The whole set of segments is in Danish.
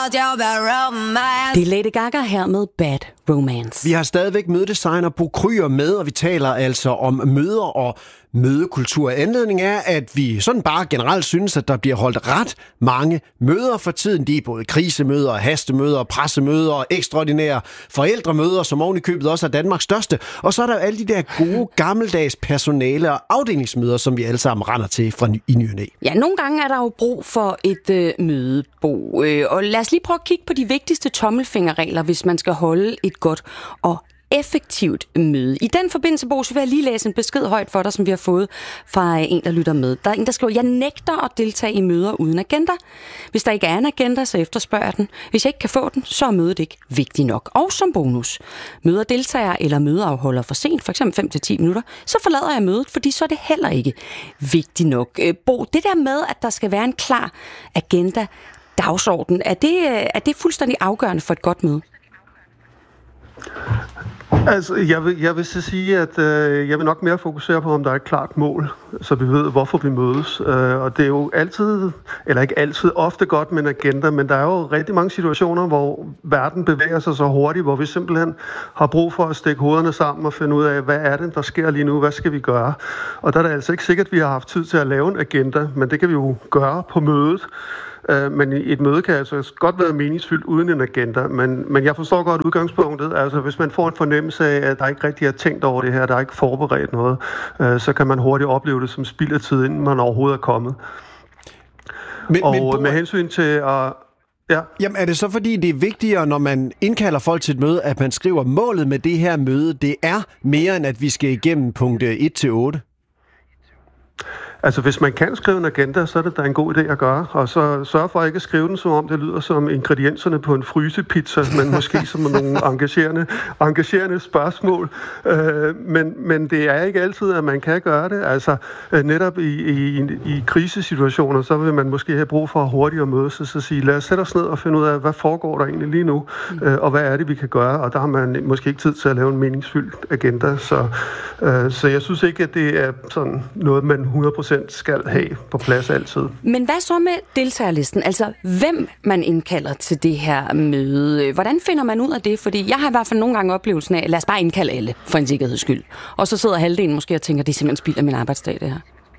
Det er Lady Gaga her med Bad Romance. Vi har stadigvæk mødedesigner Bo Kryer med, og vi taler altså om møder og mødekultur. Anledning er, at vi sådan bare generelt synes, at der bliver holdt ret mange møder for tiden. De er både krisemøder, hastemøder, pressemøder og ekstraordinære forældremøder, som oven i købet også er Danmarks største. Og så er der alle de der gode, gammeldags personale- og afdelingsmøder, som vi alle sammen render til fra i ny og næ. Ja, nogle gange er der jo brug for et møde, Bo. Og lad os lige prøve at kigge på de vigtigste tommelfingerregler, hvis man skal holde et godt og effektivt møde. I den forbindelse, Bo, så vil jeg lige læse en besked højt for dig, som vi har fået fra en, der lytter med. Der er en, der skriver, jeg nægter at deltage i møder uden agenda. Hvis der ikke er en agenda, så efterspørger jeg den. Hvis jeg ikke kan få den, så er mødet ikke vigtigt nok. Og som bonus, møder deltager eller mødeafholder for sent, f.eks. 5-10 minutter, så forlader jeg mødet, fordi så er det heller ikke vigtigt nok. Bo, det der med, at der skal være en klar agenda, dagsorden, er det fuldstændig afgørende for et godt møde? Altså, jeg vil så sige, at jeg vil nok mere fokusere på, om der er et klart mål, så vi ved, hvorfor vi mødes. Og det er jo altid, eller ikke altid, ofte godt med en agenda, men der er jo rigtig mange situationer, hvor verden bevæger sig så hurtigt, hvor vi simpelthen har brug for at stikke hovederne sammen og finde ud af, hvad er det, der sker lige nu, hvad skal vi gøre? Og der er det altså ikke sikkert, at vi har haft tid til at lave en agenda, men det kan vi jo gøre på mødet. Men et møde kan altså godt være meningsfyldt uden en agenda, men jeg forstår godt udgangspunktet. Altså hvis man får en fornemmelse af, at der ikke rigtig er tænkt over det her, der er ikke forberedt noget, så kan man hurtigt opleve det som spild af tid, inden man overhovedet er kommet. Men med hensyn til at... Ja. Jamen er det så fordi, det er vigtigere, når man indkalder folk til et møde, at man skriver målet med det her møde, det er mere end at vi skal igennem punkt 1-8? Altså, hvis man kan skrive en agenda, så er det da en god idé at gøre. Og så sørg for ikke at skrive den, som om det lyder som ingredienserne på en frysepizza, men måske som nogle engagerende spørgsmål. Men det er ikke altid, at man kan gøre det. Altså, netop i krisesituationer, så vil man måske have brug for hurtigt at mødes og så sige, lad os sætte os ned og finde ud af, hvad foregår der egentlig lige nu, og hvad er det, vi kan gøre. Og der har man måske ikke tid til at lave en meningsfyldt agenda. Så jeg synes ikke, at det er sådan noget, man 100% skal have på plads altid. Men hvad så med deltagerlisten? Altså, hvem man indkalder til det her møde? Hvordan finder man ud af det? Fordi jeg har i hvert fald nogle gange oplevelsen af, lad os bare indkalde alle, for en sikkerheds skyld. Og så sidder halvdelen måske og tænker, det er simpelthen spild af min arbejdsdag, det her.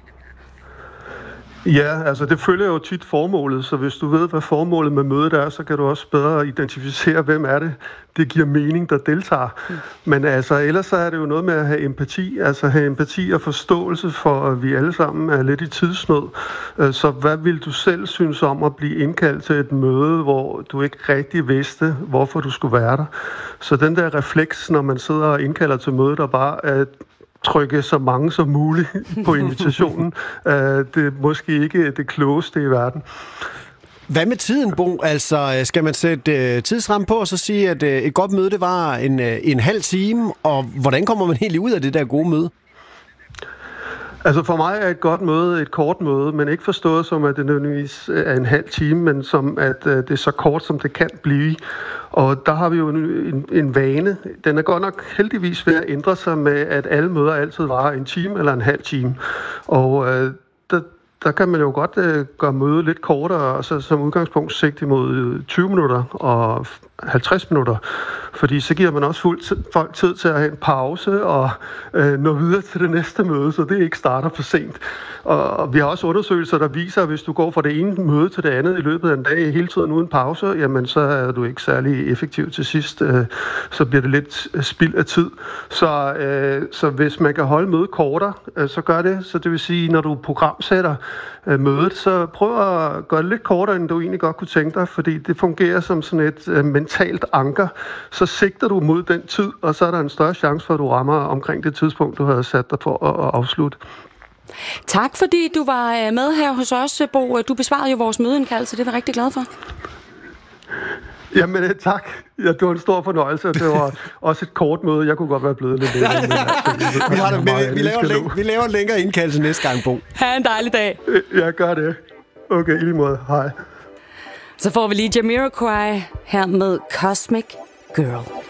Ja, altså det følger jo tit formålet, så hvis du ved, hvad formålet med mødet er, så kan du også bedre identificere, hvem er det giver mening, der deltager. Men altså, ellers så er det jo noget med at have empati, altså have empati og forståelse for, at vi alle sammen er lidt i tidsnød. Så hvad vil du selv synes om at blive indkaldt til et møde, hvor du ikke rigtig vidste, hvorfor du skulle være der? Så den der refleks, når man sidder og indkalder til mødet, der bare er trykke så mange som muligt på invitationen. Det er måske ikke det klogeste i verden. Hvad med tiden, Bo? Altså, skal man sætte tidsramme på og så sige, at et godt møde, det var en halv time, og hvordan kommer man helt ud af det der gode møde? Altså for mig er et godt møde et kort møde, men ikke forstået som, at det nødvendigvis er en halv time, men som, at det er så kort, som det kan blive. Og der har vi jo en vane. Den er godt nok heldigvis ved at ændre sig med, at alle møder altid varer en time eller en halv time. Og der kan man jo godt gøre mødet lidt kortere, og så som udgangspunkt sigte imod 20 minutter og 50 minutter. Fordi så giver man også folk tid til at have en pause og nå videre til det næste møde, så det ikke starter for sent. Og vi har også undersøgelser, der viser, at hvis du går fra det ene møde til det andet i løbet af en dag hele tiden uden pause, jamen så er du ikke særlig effektiv til sidst. Så bliver det lidt spild af tid. Så hvis man kan holde mødet kortere, så gør det. Så det vil sige, når du programsætter mødet, så prøv at gøre det lidt kortere, end du egentlig godt kunne tænke dig, fordi det fungerer som sådan et mentalt anker. Så sigter du mod den tid, og så er der en større chance for, at du rammer omkring det tidspunkt, du havde sat dig for at afslutte. Tak fordi du var med her hos os, Bo. Du besvarede jo vores mødeindkaldelse, det er vi rigtig glad for. Jamen tak. Ja, det var en stor fornøjelse, og det var også et kort møde. Jeg kunne godt være blevet lidt Vi laver en længere indkaldelse næste gang, Bo. Ha' en dejlig dag. Jeg gør det. Okay, i lige måde. Hej. Så får vi lige Jamiroquai her med Cosmic Girl.